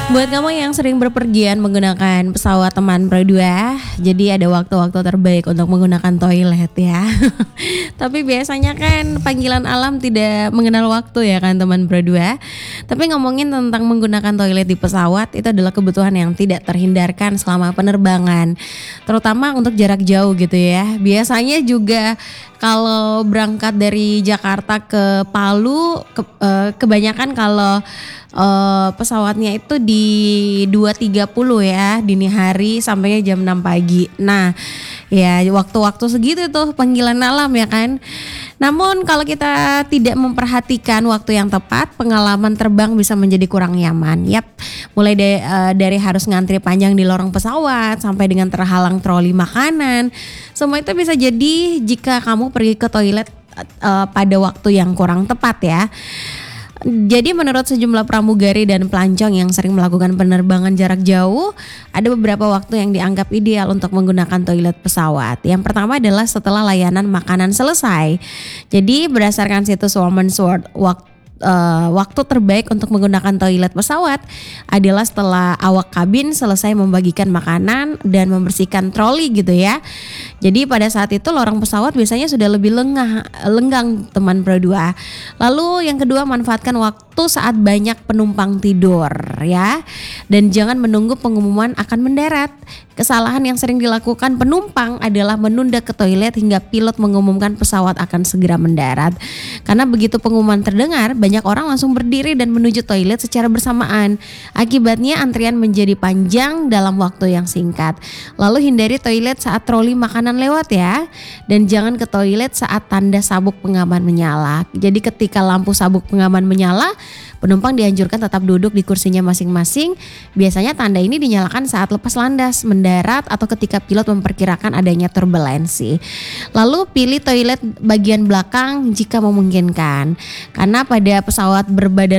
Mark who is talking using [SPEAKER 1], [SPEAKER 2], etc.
[SPEAKER 1] Buat kamu yang sering berpergian menggunakan pesawat teman Pro 2, jadi ada waktu-waktu terbaik untuk menggunakan toilet ya. Tapi biasanya kan panggilan alam tidak mengenal waktu ya kan teman Pro 2. Tapi ngomongin tentang menggunakan toilet di pesawat, itu adalah kebutuhan yang tidak terhindarkan selama penerbangan. Terutama untuk jarak jauh gitu ya. Biasanya juga kalau berangkat dari Jakarta ke Palu, kebanyakan kalau pesawatnya itu di 2.30 ya dini hari sampainya jam 6 pagi. Nah, ya waktu-waktu segitu tuh panggilan alam ya kan. Namun kalau kita tidak memperhatikan waktu yang tepat, pengalaman terbang bisa menjadi kurang nyaman. Yap, mulai dari harus ngantri panjang di lorong pesawat sampai dengan terhalang troli makanan. Semua itu bisa jadi jika kamu pergi ke toilet pada waktu yang kurang tepat ya. Jadi menurut sejumlah pramugari dan pelancong yang sering melakukan penerbangan jarak jauh, ada beberapa waktu yang dianggap ideal untuk menggunakan toilet pesawat. Yang pertama adalah setelah layanan makanan selesai. Jadi berdasarkan situs Women's World, waktu terbaik untuk menggunakan toilet pesawat adalah setelah awak kabin selesai membagikan makanan dan membersihkan troli gitu ya. Jadi pada saat itu lorong pesawat biasanya sudah lebih lenggang teman Pro 2. Lalu yang kedua, manfaatkan waktu saat banyak penumpang tidur ya. Dan jangan menunggu pengumuman akan mendarat. Kesalahan yang sering dilakukan penumpang adalah menunda ke toilet hingga pilot mengumumkan pesawat akan segera mendarat. Karena begitu pengumuman terdengar, banyak orang langsung berdiri dan menuju toilet secara bersamaan. Akibatnya antrian menjadi panjang dalam waktu yang singkat. Lalu hindari toilet saat troli makanan lewat ya. Dan jangan ke toilet saat tanda sabuk pengaman menyala. Jadi ketika lampu sabuk pengaman menyala, penumpang dianjurkan tetap duduk di kursinya masing-masing. Biasanya tanda ini dinyalakan saat lepas landas, mendarat, atau ketika pilot memperkirakan adanya turbulensi. Lalu pilih toilet bagian belakang jika memungkinkan. Karena pada pesawat berbadan